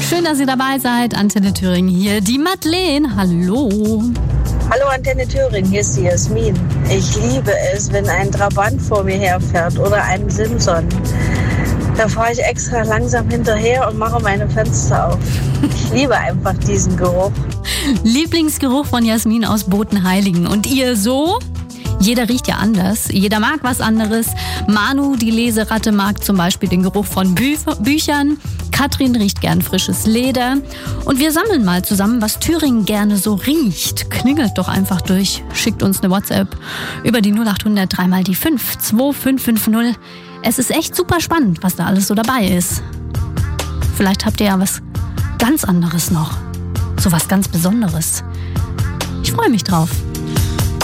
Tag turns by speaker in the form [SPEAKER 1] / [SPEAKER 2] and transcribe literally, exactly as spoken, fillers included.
[SPEAKER 1] Schön, dass ihr dabei seid. Antenne Thüringen hier. Die Madeleine. Hallo.
[SPEAKER 2] Hallo Antenne Thüringen, hier ist die Jasmin. Ich liebe es, wenn ein Trabant vor mir herfährt oder ein Simson. Da fahre ich extra langsam hinterher und mache meine Fenster auf. Ich liebe einfach diesen Geruch.
[SPEAKER 1] Lieblingsgeruch von Jasmin aus Bodenheiligen. Und ihr so? Jeder riecht ja anders, jeder mag was anderes. Manu, die Leseratte, mag zum Beispiel den Geruch von Bü- Büchern. Katrin riecht gern frisches Leder. Und wir sammeln mal zusammen, was Thüringen gerne so riecht. Klingelt doch einfach durch, schickt uns eine WhatsApp über die null acht hundert drei mal die fünf zwei fünf fünf null. Es ist echt super spannend, was da alles so dabei ist. Vielleicht habt ihr ja was ganz anderes noch. So was ganz Besonderes. Ich freue mich drauf.